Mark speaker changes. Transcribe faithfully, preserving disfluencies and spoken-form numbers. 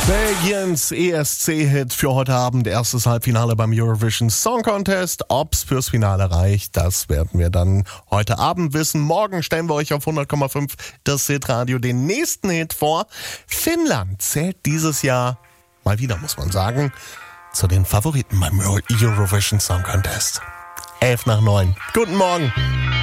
Speaker 1: Belgiens E S C-Hit für heute Abend, erstes Halbfinale beim Eurovision Song Contest. Ob's fürs Finale reicht, das werden wir dann heute Abend wissen. Morgen stellen wir euch auf hundert Komma fünf das Hitradio den nächsten Hit vor. Finnland zählt dieses Jahr, mal wieder muss man sagen, zu den Favoriten beim Eurovision Song Contest. elf nach neun. Guten Morgen.